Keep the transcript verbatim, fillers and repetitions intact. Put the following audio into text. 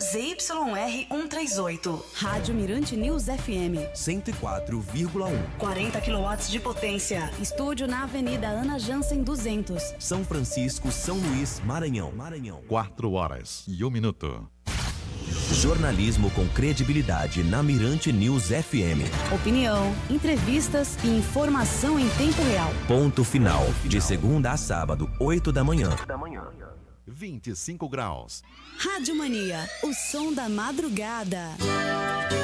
Z Y R cento e trinta e oito. Rádio Mirante News F M. cento e quatro vírgula um. quarenta quilowatts de potência. Estúdio na Avenida Ana Jansen duzentos. São Francisco, São Luís, Maranhão. Maranhão. Quatro horas e um minuto. Jornalismo com credibilidade na Mirante News F M. Opinião, entrevistas e informação em tempo real. Ponto final. De segunda a sábado, oito da manhã. vinte e cinco graus. Rádio Mania, o som da madrugada.